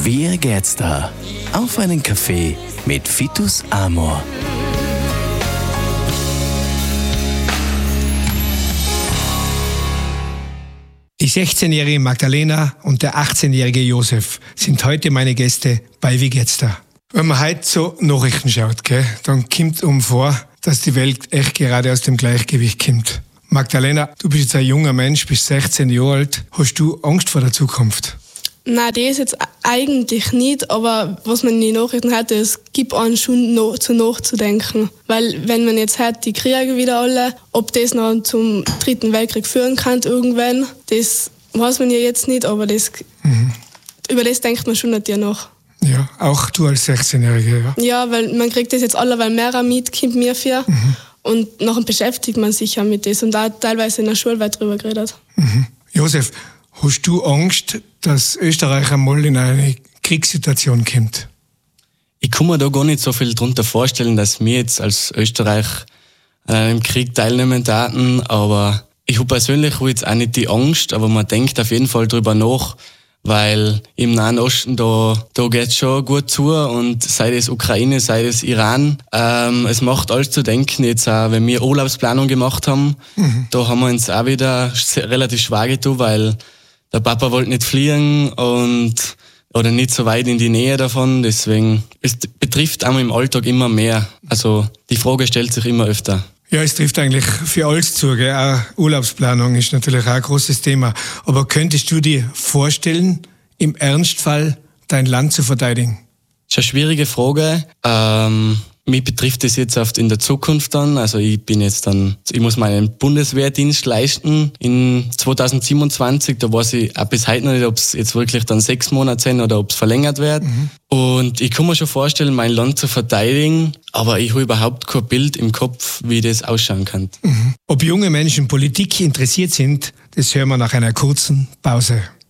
Wie geht's da? Auf einen Kaffee mit Vitus Amor. Die 16-jährige Magdalena und der 18-jährige Josef sind heute meine Gäste bei Wie geht's da? Wenn man heute so Nachrichten schaut, dann kommt vor, dass die Welt echt gerade aus dem Gleichgewicht kommt. Magdalena, du bist jetzt ein junger Mensch, bist 16 Jahre alt. Hast du Angst vor der Zukunft? Nein, das jetzt eigentlich nicht, aber was man in den Nachrichten hat, es gibt einen schon nachzudenken. Weil wenn man jetzt hört, die Kriege wieder alle, ob das noch zum Dritten Weltkrieg führen kann irgendwann, das weiß man ja jetzt nicht, aber über das denkt man schon natürlich nach. Ja, auch du als 16-Jährige, ja? Ja, weil man kriegt das jetzt allerweil mehr mit, kommt mir für. Und nachher beschäftigt man sich ja mit das und da teilweise in der Schule weit drüber geredet. Josef, hast du Angst, dass Österreich einmal in eine Kriegssituation kommt? Ich kann mir da gar nicht so viel darunter vorstellen, dass wir jetzt als Österreich an einem Krieg teilnehmen taten, aber ich habe persönlich jetzt auch nicht die Angst, aber man denkt auf jeden Fall drüber nach, weil im Nahen Osten da geht's schon gut zu und sei das Ukraine, sei das Iran, es macht alles zu denken. Jetzt auch, wenn wir Urlaubsplanung gemacht haben, da haben wir uns auch wieder relativ schwer getan, weil der Papa wollte nicht fliegen oder nicht so weit in die Nähe davon, deswegen, es betrifft einmal im Alltag immer mehr. Also die Frage stellt sich immer öfter. Ja, es trifft eigentlich für alles zu, gell? Auch Urlaubsplanung ist natürlich auch ein großes Thema. Aber könntest du dir vorstellen, im Ernstfall dein Land zu verteidigen? Das ist eine schwierige Frage. Mich betrifft das jetzt oft in der Zukunft dann. Also ich muss meinen Bundeswehrdienst leisten in 2027. Da weiß ich auch bis heute noch nicht, ob es jetzt wirklich dann 6 Monate sind oder ob es verlängert wird. Und ich kann mir schon vorstellen, mein Land zu verteidigen, aber ich habe überhaupt kein Bild im Kopf, wie das ausschauen kann. Ob junge Menschen Politik interessiert sind, das hören wir nach einer kurzen Pause.